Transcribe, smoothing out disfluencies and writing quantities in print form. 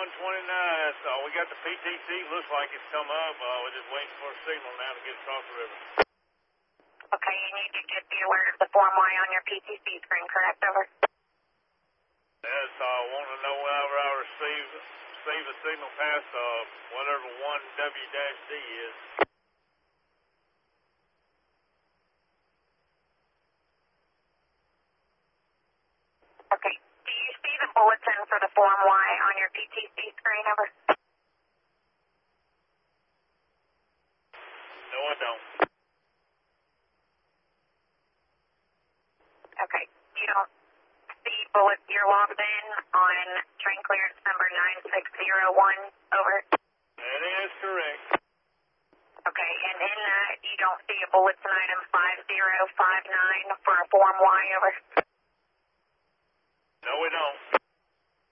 129. So we got the PTC. Looks like it's come up. We're just waiting for a signal now to get across the river. Okay, and you did get the alert of the Form Y on your PTC screen, correct? Over. Yes, I want to know whenever I receive a signal past whatever 1W-D is. Okay. Do you see the bulletin for the Form Y on your PTC screen? Over. No, I don't. Okay. You don't see bullet. You're logged in on train clearance number 9601. Over. That is correct. Okay, and in that, you don't see a bulletin item 5059 for a Form Y. Over.